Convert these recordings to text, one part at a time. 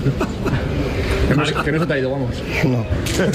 Que no se te ha ido, vamos. No.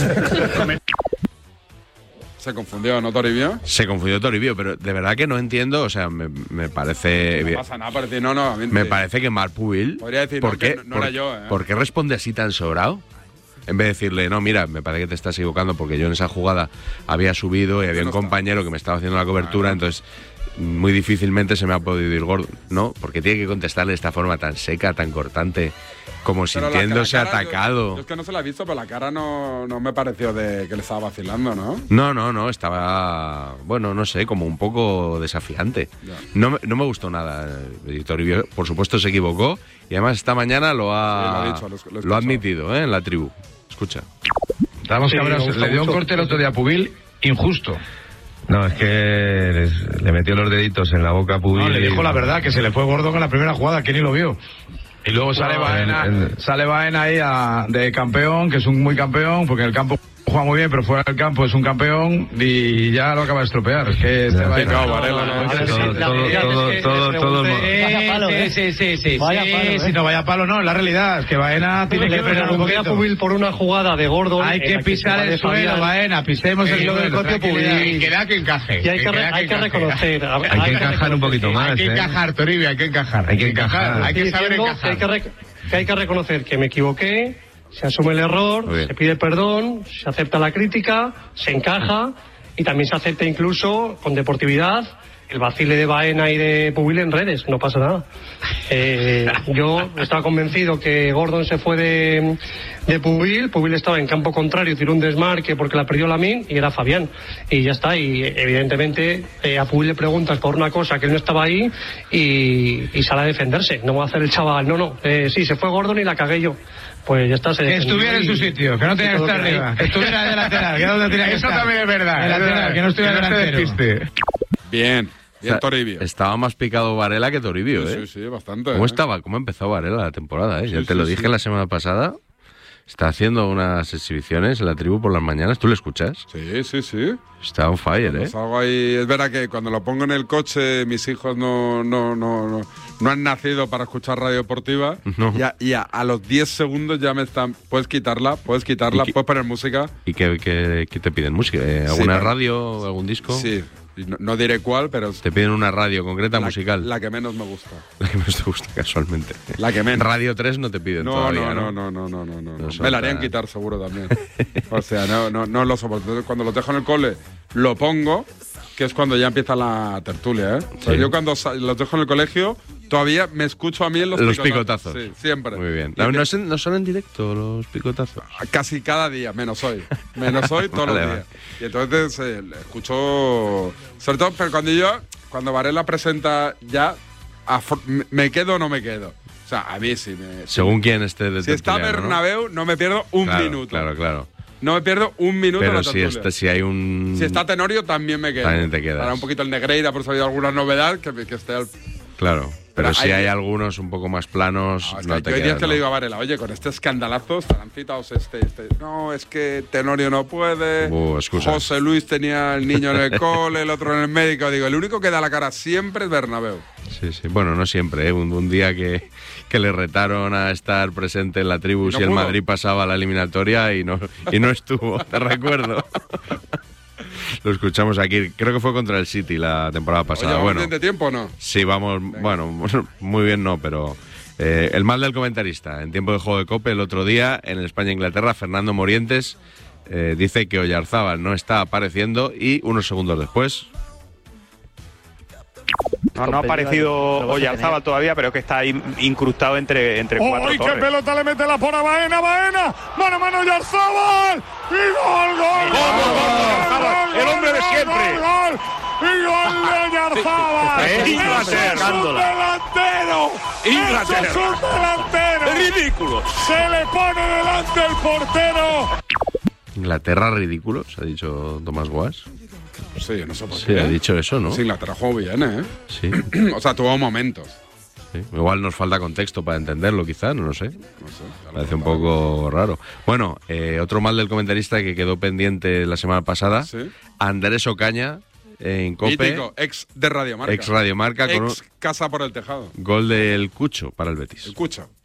Se confundió, ¿no, Toribio? Se confundió Toribio, pero de verdad que no entiendo, o sea, me parece... No pasa nada, parece, no, a mí, me parece que Marc Pubil... Podría decir, ¿por qué, no era yo, ¿Por qué responde así tan sobrado? En vez de decirle, no, mira, me parece que te estás equivocando porque yo en esa jugada había subido y había un compañero que me estaba haciendo la cobertura, entonces muy difícilmente se me ha podido ir gordo. No, porque tiene que contestarle de esta forma tan seca, tan cortante, como pero sintiéndose la cara, atacado. Yo es que no se la he visto, pero la cara no me pareció de que le estaba vacilando, ¿no? No, estaba, bueno, no sé, como un poco desafiante. No me gustó nada. Toribio, por supuesto, se equivocó y además esta mañana lo ha admitido, en la tribu. Escucha. Estábamos cabreados, le dio un corte el otro día a Pubil, injusto. No, es que le metió los deditos en la boca a Pubil. No, le dijo la verdad, que se le fue gordo en la primera jugada, que ni lo vio. Y luego sale Baena ahí de campeón, que es un muy campeón, porque en el campo juega muy bien, pero fuera del campo es un campeón y ya lo acaba de estropear. Es que este Baena... Sí, no vaya palo, no, la realidad es que Baena tiene que frenar un poquito. Pubil por una jugada de Gordon. Hay que pisar el suelo, Baena, pisemos el suelo del propio Pubil. Que da que encaje. Y hay que reconocer. Hay que encajar un poquito más. Hay que encajar, Toribio, hay que encajar. Hay que encajar. Hay que saber encajar. Que hay que reconocer que me equivoqué, se asume el error, se pide perdón, se acepta la crítica, se encaja y también se acepta incluso con deportividad el vacile de Baena y de Pubil en redes, no pasa nada. Yo estaba convencido que Gordon se fue de Pubil estaba en campo contrario, tiró un desmarque porque la perdió Lamine y era Fabián. Y ya está, y evidentemente a Pubil le preguntas por una cosa que él no estaba ahí y sale a defenderse. No va a hacer el chaval, sí, se fue Gordon y la cagué yo. Pues ya está. Que estuviera en su sitio, que no tenía que estar arriba. Que estuviera de lateral, que no tenía que estar. Eso también es verdad. De lateral, que no estuviera delantero. Bien Toribio. Estaba más picado Varela que Toribio, Sí, bastante. ¿Cómo empezó Varela la temporada, Ya te lo dije la semana pasada. Está haciendo unas exhibiciones en la tribu por las mañanas. ¿Tú lo escuchas? Sí. Está on fire, Salgo ahí. Es verdad que cuando lo pongo en el coche, mis hijos no han nacido para escuchar radio deportiva. No. Y a los 10 segundos ya me están... Puedes quitarla, puedes poner música. ¿Y qué te piden? ¿Música? ¿Alguna radio? ¿Algún disco? Sí. No diré cuál, pero... Te piden una radio concreta musical. La que menos me gusta. La que menos te gusta, casualmente. La que menos. Radio 3 no te piden todavía, ¿no? No. Me la harían quitar seguro también. O sea, no lo soporto. Entonces, cuando lo dejo en el cole, lo pongo, que es cuando ya empieza la tertulia, O sea, yo cuando los dejo en el colegio, todavía me escucho a mí en los picotazos. Sí, siempre. Muy bien. ¿No son en directo los picotazos? Casi cada día, menos hoy. Todos los días. Y entonces escucho... Sobre todo, pero cuando Varela presenta ya, ¿me quedo o no me quedo? O sea, a mí sí me... Según quién esté de Si está Bernabéu, no me pierdo un minuto. Claro. No me pierdo un minuto. Pero si hay un... Si está Tenorio, también me quedo. También te quedas. Para un poquito el Negreira, por si ha habido alguna novedad, que esté al... Claro. Pero si hay algunos un poco más planos, no te quedas. Hay días que le digo a Varela, oye, con este escandalazo estarán citados No, es que Tenorio no puede. José Luis tenía el niño en el cole, el otro en el médico. Digo, el único que da la cara siempre es Bernabéu. Sí. Bueno, no siempre, Un día que le retaron a estar presente en la tribu si el Madrid pasaba a la eliminatoria y no estuvo, te recuerdo. Lo escuchamos aquí, creo que fue contra el City la temporada pasada. ¿Vamos bien de tiempo o no? Sí, vamos, bueno, muy bien no, pero el mal del comentarista. En tiempo de juego de COPE el otro día, en el España-Inglaterra, Fernando Morientes dice que Oyarzábal no está apareciendo y unos segundos después... No ha aparecido Oyarzábal todavía, pero es que está ahí incrustado entre cuatro torres. ¡Qué pelota le mete la pora Baena! ¡Mano a mano Oyarzábal! ¡Y gol! ¡El hombre de siempre! ¡Gol! ¡Y gol de Oyarzábal! ¡Es un delantero! ¡Es un delantero! ¡Es ridículo! ¡Se le pone delante el portero! Inglaterra ridículo, se ha dicho Tomás Guas. Sí, no sé por qué. Sí, ha dicho eso, ¿no? Sí, Inglaterra jugó bien, Sí. O sea, tuvo momentos. Sí. Igual nos falta contexto para entenderlo, quizá, no lo sé. Parece un poco raro. Bueno, otro mal del comentarista que quedó pendiente la semana pasada. ¿Sí? Andrés Ocaña, en COPE. Mítico, ex de Radio Marca. Ex Radio Marca. Ex Casa por el Tejado. Gol del Cucho para el Betis. El Cucho.